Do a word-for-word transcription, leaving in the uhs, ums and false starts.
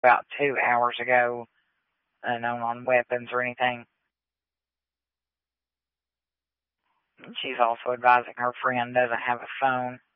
about two hours ago, unknown on weapons or anything. She's also advising her friend doesn't have a phone.